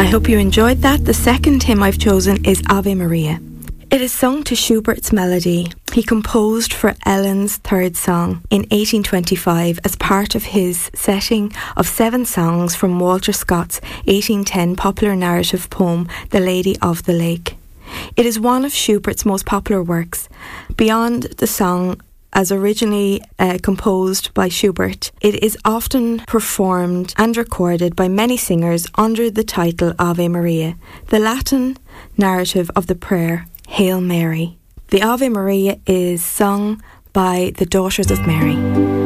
hope you enjoyed that. The second hymn I've chosen is Ave Maria. It is sung to Schubert's melody. He composed for Ellen's third song in 1825 as part of his setting of 7 songs from Walter Scott's 1810 popular narrative poem, The Lady of the Lake. It is one of Schubert's most popular works. Beyond the song as originally composed by Schubert, it is often performed and recorded by many singers under the title Ave Maria, the Latin narrative of the prayer Hail Mary. The Ave Maria is sung by the Daughters of Mary.